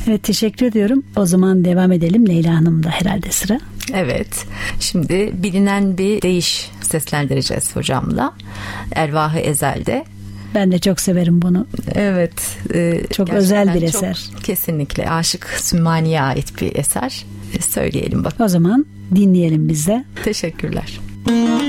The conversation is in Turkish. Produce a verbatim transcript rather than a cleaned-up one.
Evet, teşekkür ediyorum. O zaman devam edelim. Leyla Hanım'da herhalde sıra. Evet. Şimdi bilinen bir deyiş seslendireceğiz hocamla. Ervah-ı Ezel'de. Ben de çok severim bunu. Evet. E, çok özel bir eser. Kesinlikle. Aşık Sümmani'ye ait bir eser. E, söyleyelim bak. O zaman dinleyelim biz de. Teşekkürler.